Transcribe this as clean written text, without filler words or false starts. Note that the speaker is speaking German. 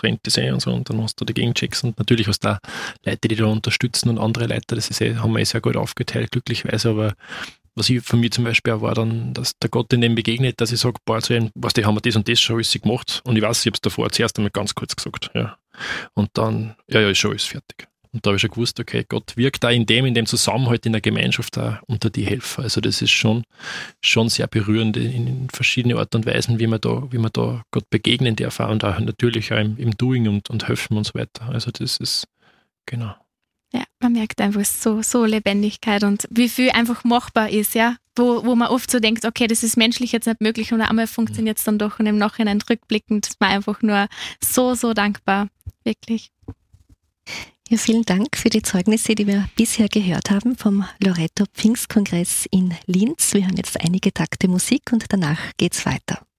was rennt das und so, und dann hast du die Gegenchecks und natürlich hast du auch Leute, die da unterstützen und andere Leute, das ist haben wir sehr gut aufgeteilt, glücklicherweise, aber was ich von mir zum Beispiel auch war dann, dass der Gott in dem begegnet, dass ich sage, zu ihm, was, die haben wir das und das schon alles gemacht und ich weiß, ich habe es davor zuerst einmal ganz kurz gesagt, ja. Und dann, ist schon alles fertig. Und da habe ich schon gewusst, okay, Gott wirkt da in dem Zusammenhalt in der Gemeinschaft auch unter die Helfer. Also das ist schon sehr berührend in verschiedene Art und Weisen, wie man da Gott begegnen darf und auch natürlich auch im Doing und Helfen und so weiter. Also das ist, genau. Ja, man merkt einfach so Lebendigkeit und wie viel einfach machbar ist, ja. Wo man oft so denkt, okay, das ist menschlich jetzt nicht möglich und einmal funktioniert es dann doch und im Nachhinein rückblickend ist man einfach nur so dankbar. Wirklich. Ja, vielen Dank für die Zeugnisse, die wir bisher gehört haben vom Loreto Pfingstkongress in Linz. Wir hören jetzt einige Takte Musik und danach geht's weiter.